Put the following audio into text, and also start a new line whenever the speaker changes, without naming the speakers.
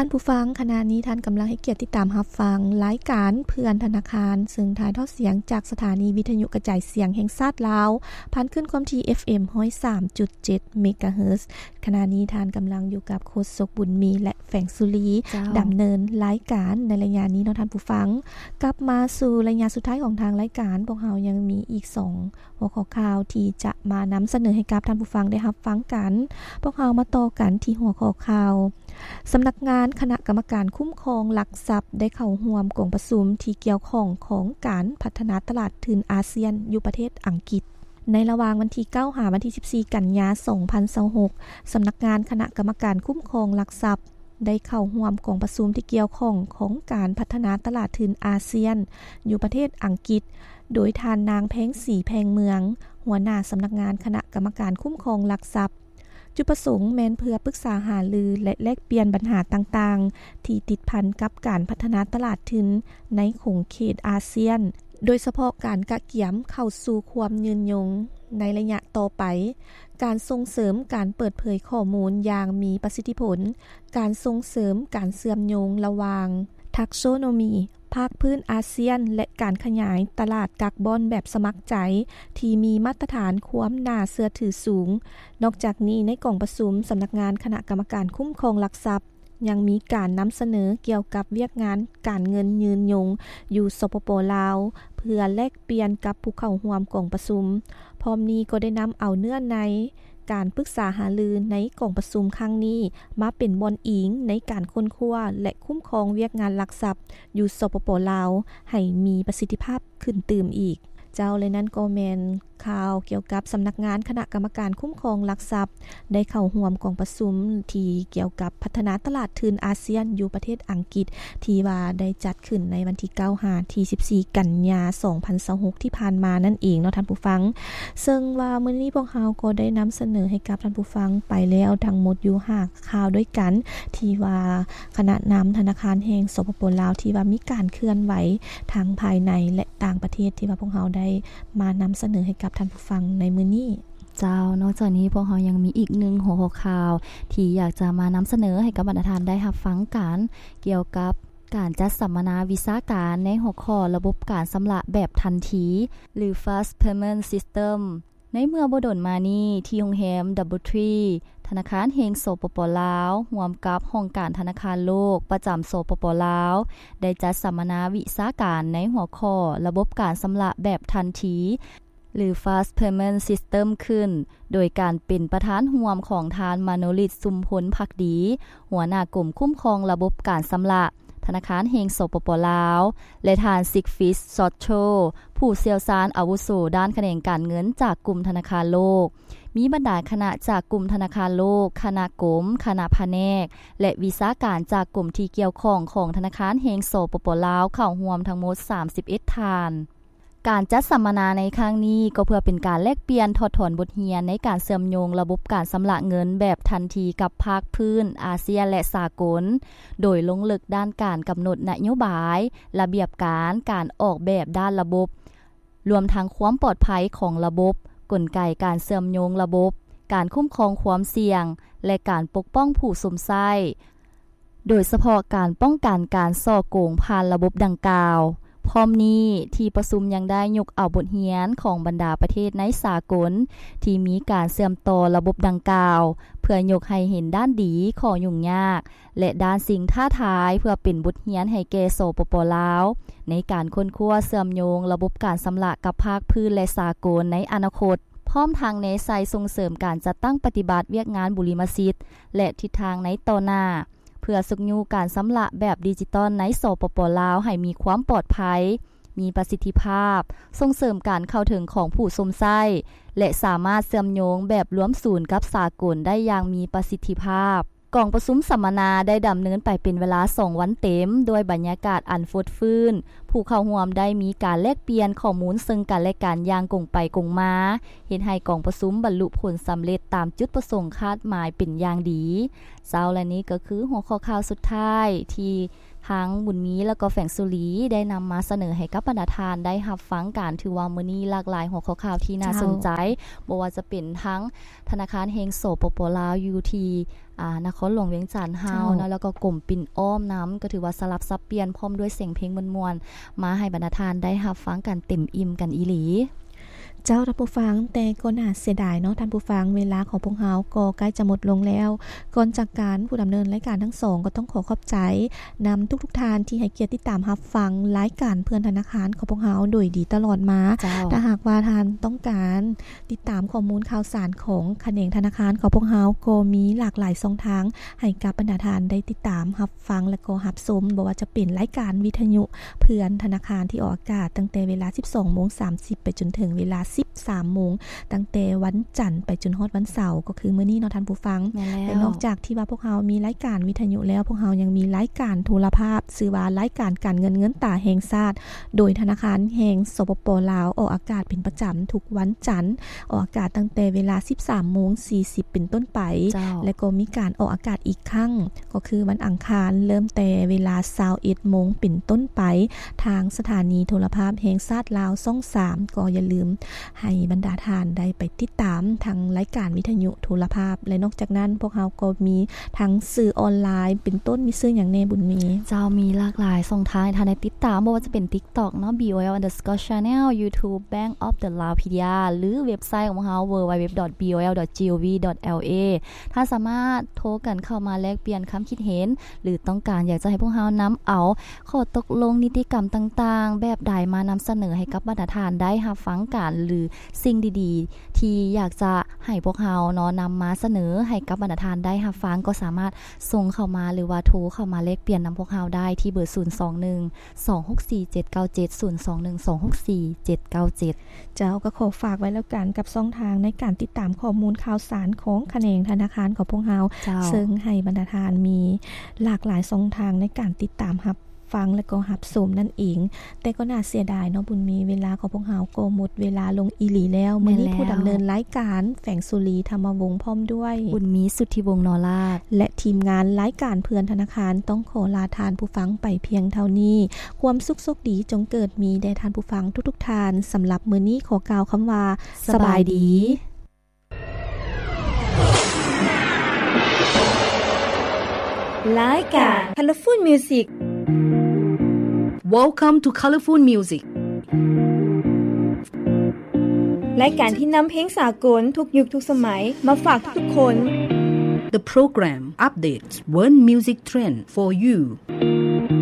านผู้ฟังขณะนี้ท่านกำลังให้เกียรติติดตามรับฟังรายการเพื่อนธนาคารซึ่งถ่ายทอดเสียงจากสถานีวิทยุกระจายเสียงแห่งชาติลาวผ่านขึ้นความถี่ FM 103.7 เมกะเฮิรตซ์ขณะนี้ท่านกำลังอยู่กับโฆษกบุญมีและแฝงสุรีดำเนินรายการในระยะนี้เนาะท่านผู้ฟังกลับมาสู่ระยะสุดท้ายของทางรายการพวกเรายังมีอีก2หัวข้อข่าวที่จะมานำเสนอให้กับท่านผู้ฟังได้รับฟังกันพวกเรามาต่อกันที่หัวข้อข่าวสำนักงานคณะกรรมการคุ้มครองหลักทรัพย์ได้เข้าร่วมกองประชุมที่เกี่ยวข้องของการพัฒนาตลาดทุนอาเซียนอยู่ประเทศอังกฤษในระหว่างวันที่9 ถึงวันที่14 กันยายน 2026สำนักงานคณะกรรมการคุ้มครองหลักทรัพย์ได้เข้าร่วมกองประชุมที่เกี่ยวข้องของการพัฒนาตลาดทุนอาเซียนอยู่ประเทศอังกฤษโดยทานนางแพงศรีแพงเมืองหัวหน้าสำนักงานคณะกรรมการคุ้มครองหลักทรัพย์จุดประสงค์แม้นเพื่อปรึกษาหารือและแลกเปลี่ยนปัญหาต่างๆที่ติดพันกับการพัฒนาตลาดทุนในขงเขตอาเซียนโดยเฉพาะการกะเกี่ยมเข้าสู่ความยืนยงในระยะต่อไปการส่งเสริมการเปิดเผยข้อมูลอย่างมีประสิทธิผลการส่งเสริมการเชื่อมโยงระหว่างทักโซโนมีภาคพื้นอาเซียนและการขยายตลาดคาร์บอนแบบสมัครใจที่มีมาตรฐานความน่าเชื่อถือสูงนอกจากนี้ในกองประชุมสำนักงานคณะกรรมการคุ้มครองหลักทรัพย์ยังมีการนำเสนอเกี่ยวกับเวียกงานการเงินยืนยงอยู่สปป.ลาวเพื่อแลกเปลี่ยนกับผู้เข้าร่วมกองประชุมพร้อมนี้ก็ได้นำเอาเนื้อในการปรึกษาหารือในกองประชุมครั้งนี้มาเป็นบอนอิงในการค้นคว้าและคุ้มครองเวียกงานหลักทรัพย์อยู่สปป.ลาวให้มีประสิทธิภาพขึ้นตื่มอีกเจ้าเลยนั้นก็แม่นข่าวเกี่ยวกับสำนักงานคณะกรรมการคุ้มครองหลักทรัพย์ได้เข้าร่วมกองประชุมที่เกี่ยวกับพัฒนาตลาดทุนอาเซียนอยู่ประเทศอังกฤษที่ว่าได้จัดขึ้นในวันที่9 ถึง14 กันยายน 2026ที่ผ่านมานั่นเองเนาะท่านผู้ฟังซึ่งว่ามื้อนี้พวกเราก็ได้นำเสนอให้กับท่านผู้ฟังไปแล้วทั้งหมดอยู่5ข่าวด้วยกันที่ว่าคณะนำธนาคารแห่งสปป.ลาวที่ว่ามีการเคลื่อนไหวทางภายในและต่างประเทศที่ว่าพวกเราได้มานำเสนอให้กับท่านผู้ฟังในมื้อนี้
เจ้านอกจากนี้พวกเรายังมีอีกหนึ่งหัวข้อข่าวที่อยากจะมานำเสนอให้กับบรรดาท่านได้รับฟังกันเกี่ยวกับการจัดสัมมนาวิชาการในหัวข้อระบบการชำระแบบทันทีหรือ Fast Payment System ในเมื่อบ่ดนมานี้ที่โรงแรม DoubleTree ธนาคารแห่งสปป.ลาวร่วมกับห้องการธนาคารโลกประจำสปป.ลาวได้จัดสัมมนาวิชาการในหัวข้อระบบการชำระแบบทันทีหรือ Fast Payment System ขึ้นโดยการเป็นประธานร่วมของทานมาโนลิต สุมพลภักดีหัวหน้ากลุ่มคุ้มครองระบบการชำระธนาคารแห่งสปป.ลาวและทานซิกฟิชซอตโชผู้เชี่ยวชาญอาวุโสด้านแขนงการเงินจากกลุ่มธนาคารโลกมีบรรดาคณะจากกลุ่มธนาคารโลกคณะกรมคณะแผนกและวิชาการจากกลุ่มที่เกี่ยวข้องของธนาคารแห่งสปป.ลาวเข้าร่วมทั้งหมด31ท่านการจัดสัมมนาในครั้งนี้ก็เพื่อเป็นการแลกเปลี่ยนถอดถอนบทเรียนในการเชื่อมโยงระบบการชำระเงินแบบทันทีกับภาคพื้นอาเซียนและสากลโดยลงลึกด้านการกำหนดนโยบายระเบียบการออกแบบด้านระบบรวมทั้งความปลอดภัยของระบบกลไกการเชื่อมโยงระบบการคุ้มครองความเสี่ยงและการปกป้องผู้สวมใช้โดยเฉพาะการป้องกันการส่อโกงผ่านระบบดังกล่าวพร้อมนี้ที่ประชุมยังได้ยกเอาบทเรียนของบรรดาประเทศในสากลที่มีการเชื่อมต่อระบบดังกล่าวเพื่อยกให้เห็นด้านดีของยุ่งยากและด้านสิ่งท้าทายเพื่อเป็นบทเรียนให้แก่สปป.ลาวในการค้นคว้าเชื่อมโยงระบบการชำระกับภาคพื้นและสากลในอนาคตพร้อมทางในไซส่งเสริมการจัดตั้งปฏิบัติเวียกงานบุริมสิทธิ์และทิศทางในต่อหน้าเพื่อสุกยูการชำระแบบดิจิตอลในสปป.ลาวให้มีความปลอดภัยมีประสิทธิภาพส่งเสริมการเข้าถึงของผู้สวมใช้และสามารถเชื่อมโยงแบบรวมศูนย์กับสากลได้อย่างมีประสิทธิภาพกองประชุมสัมมนาได้ดำเนินไปเป็นเวลา2วันเต็มโดยบรรยากาศอันฟดฟื้นผู้เข้าร่วมได้มีการแลกเปลี่ยนข้อมูลซึ่งกันและกันอย่างกงไปกงมาเฮ็ดให้กองประชุมบรรลุผลสำเร็จตามจุดประสงค์คาดหมายเป็นอย่างดีเช้าและนี้ก็คือหัวข้อข่าวสุดท้ายที่ทั้งบุญมีแล้วก็แฝงสุรีได้นำมาเสนอให้กับบรรดาทานได้รับฟังการถือว่ามื้อนี้หลากหลายหัวข้อข่าวที่น่าสนใจบ่ว่าจะเป็นทั้งธนาคารแห่งสปป.ลาวอยู่ที่นครหลวงเวียงจันทน์เฮาเนาะแล้วก็กลุ่มปิ่นอ้อมน้ำก็ถือว่าสลับซับเปลี่ยนพร้อมด้วยเสียงเพลงม่วนๆมาให้บรรดาทานได้รับฟังกันเต็มอิ่มกันอีหลี
เจ้าท่านผู้ฟังแต่ก็น่าเสียดายเนาะท่านผู้ฟังเวลาของพวกเฮาก็ใกล้จะหมดลงแล้วก่อนจากการผู้ดำเนินรายการทั้งสองก็ต้องขอขอบใจนำทุกๆท่านที่ให้เกียรติติดตามรับฟังรายการเพื่อนธนาคารของพวกเฮาโดยดีตลอดมาถ้าหากว่าท่านต้องการติดตามข้อมูลข่าวสารของแขนงธนาคารของพวกเฮาก็มีหลากหลายช่องทางให้กับบรรดาท่านได้ติดตามรับฟังและก็รับชมบ่ว่าจะเป็นรายการวิทยุเพื่อนธนาคารที่ออกอากาศตั้งแต่เวลา 12:30 ไปจนถึงเวลา 13:00 นตั้งแต่วันจันทร์ไปจนฮอดวันเสาร์ก็คือมื้อนี้เนาะท่านผู้ฟังและนอกจากที่ว่าพวกเฮามีรายการวิทยุแล้วพวกเฮายังมีรายการโทรภาพชื่อว่ารายการการเงินตาแห่งชาติโดยธนาคารแห่งสปป.ลาวออกอากาศเป็นประจำทุกวันจันทร์ออกอากาศตั้งแต่เวลา 13:40 เป็นต้นไปและก็มีการออกอากาศอีกครั้งก็คือวันอังคารเริ่มแต่เวลา 21:00 นเป็นต้นไปทางสถานีโทรภาพแห่งชาติลาวช่อง 3ก็อย่าลืมให้บรรดาท่านได้ไปติดตามทางรายการวิทยุโทรภาพและนอกจากนั้นพวกเราก็มีทั้งสื่อออนไลน์เป็นต้นมีชื่ออย่างแน่บุญมี
เจ้ามีหลากหลายช่องทางให้ท่านได้ติดตามบ่ว่าจะเป็น TikTok เนาะ BOL_Channel YouTube Bank of the Laopedia หรือเว็บไซต์ของเรา www.bol.gov.la ถ้าสามารถโทรกันเข้ามาแลกเปลี่ยนความคิดเห็นหรือต้องการอยากจะให้พวกเรานำเอาข้อตกลงนิติกรรมต่างๆแบบใดมานำเสนอให้กับบรรดาท่านได้รับฟังกันหรือสิ่งดีๆที่อยากจะให้พวกเราเนาะนำมาเสนอให้กับบรรดาท่านได้รับฟังก็สามารถส่งเข้ามาหรือว่าโทรเข้ามาแลกเปลี่ยนนำพวกเราได้ที่เบอร์ 021 264 797 021 264 797
เจ้าก็ขอฝากไว้แล้วกันกับช่องทางในการติดตามข้อมูลข่าวสารของแขนงธนาคารของพวกเราซึ่งให้บรรดาท่านมีหลากหลายช่องทางในการติดตามรับฟังและก็รับชมนั่นเองแต่ก็น่าเสียดายเนาะบุญมีเวลาของพวกเราก็หมดเวลาลงอีหลีแล้วมื้อนี้ผู้ดำเนินรายการแฝงสุรีธรรมวงศ์พร้อมด้วย
บุญมีสุทธิวงศ์นราช
และทีมงานรายการเพื่อนธนาคารต้องขอลาทานผู้ฟังไปเพียงเท่านี้ความสุขสกดีจงเกิดมีแด่ท่านผู้ฟังทุกๆท่านสำหรับมื้อนี้ขอกล่าวคำว่าสบายดี
รายการ Colorful Music
Welcome to Colorful Music
รายการที่นำเพลงสากลทุกยุคทุกสมัยมาฝากทุกคน
The program updates world music trend for you